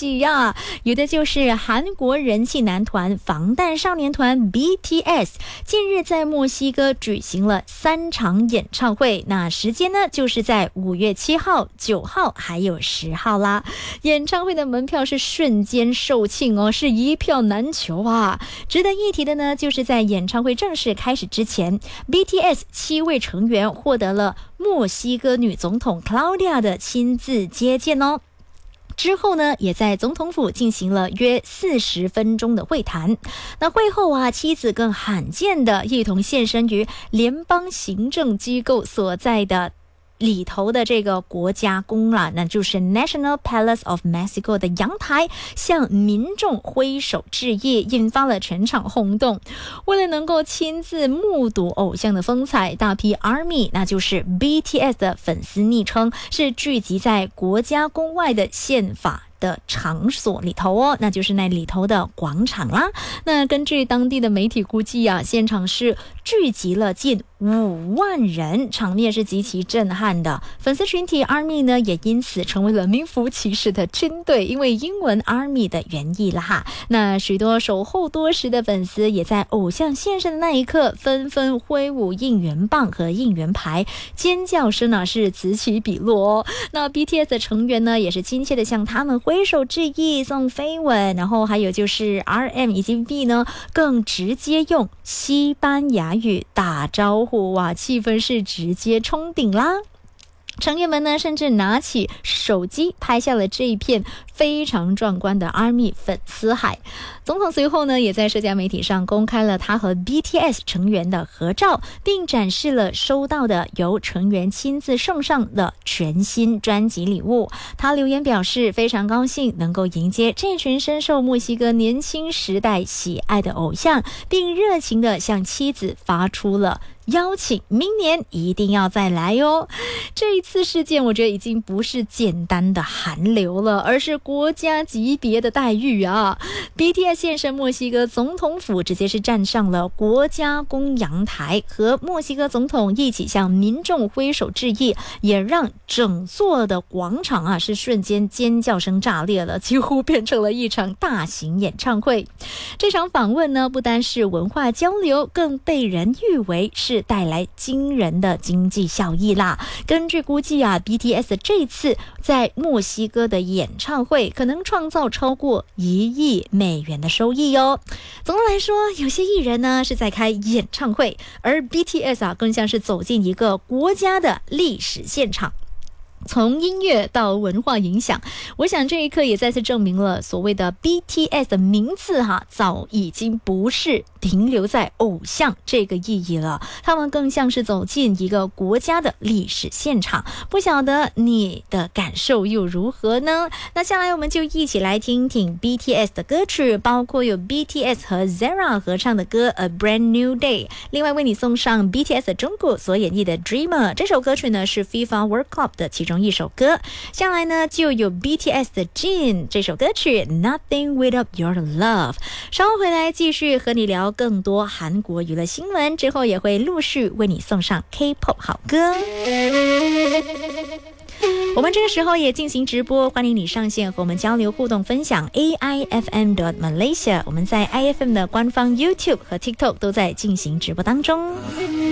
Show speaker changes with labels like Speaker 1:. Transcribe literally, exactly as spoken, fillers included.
Speaker 1: 喜呀！有的就是韩国人气男团防弹少年团 B T S， 近日在墨西哥举行了三场演唱会，那时间呢就是在五月七号、九号还有十号啦。演唱会的门票是瞬间售罄哦，是一票难求啊！值得一提的呢，就是在演唱会正式开始之前 ，B T S 七位成员获得了墨西哥女总统 Claudia 的亲自接见哦。之后呢，也在总统府进行了约四十分钟的会谈。那会后啊，妻子更罕见的一同现身于联邦行政机构所在的里头的这个国家宫啦，那就是 National Palace of Mexico 的阳台，向民众挥手致意，引发了全场轰动。为了能够亲自目睹偶像的风采，大批 Army， 那就是 B T S 的粉丝昵称，是聚集在国家宫外的宪法的场所里头哦，那就是那里头的广场啦。那根据当地的媒体估计啊，现场是聚集了近五万人，场面是极其震撼的。粉丝群体 Army 呢，也因此成为了名副其实的军队，因为英文 Army 的原意啦哈。那许多守候多时的粉丝也在偶像现身的那一刻，纷纷挥舞应援棒和应援牌，尖叫声呢是此起彼落哦。那 B T S 的成员呢，也是亲切的向他们挥手致意，送飞吻，然后还有就是 R M 以及 V 呢，更直接用西班牙语打招呼，哇，气氛是直接冲顶啦。成员们呢，甚至拿起手机拍下了这一片非常壮观的 Army 粉丝海。总统随后呢，也在社交媒体上公开了他和 B T S 成员的合照，并展示了收到的由成员亲自送上的全新专辑礼物。他留言表示，非常高兴能够迎接这群深受墨西哥年轻时代喜爱的偶像，并热情地向妻子发出了邀请，明年一定要再来哦。这一次事件我觉得已经不是简单的韩流了，而是国家级别的待遇啊。 B T S 现身墨西哥总统府，直接是站上了国家公阳台，和墨西哥总统一起向民众挥手致意，也让整座的广场啊是瞬间尖叫声炸裂了，几乎变成了一场大型演唱会。这场访问呢，不单是文化交流，更被人誉为是带来惊人的经济效益啦。根据估计啊 B T S 这次在墨西哥的演唱会可能创造超过一亿美元的收益哦。总的来说，有些艺人呢是在开演唱会，而 B T S 啊更像是走进一个国家的历史现场。从音乐到文化影响，我想这一刻也再次证明了所谓的 B T S 的名字哈，早已经不是停留在偶像这个意义了，他们更像是走进一个国家的历史现场。不晓得你的感受又如何呢？那下来我们就一起来听听 B T S 的歌曲，包括有 B T S 和 Zara 合唱的歌 A Brand New Day， 另外为你送上 B T S 的中国所演绎的 Dreamer， 这首歌曲呢是 FIFA World Cup 的其中一首歌。下来呢就有 B T S 的 Jin 这首歌曲 Nothing Without Your Love。 稍后回来继续和你聊更多韩国娱乐新闻，之后也会陆续为你送上 K-pop 好歌。我们这个时候也进行直播，欢迎你上线和我们交流互动分享 A I F M dot Malaysia， 我们在 I F M 的官方 YouTube 和 TikTok 都在进行直播当中。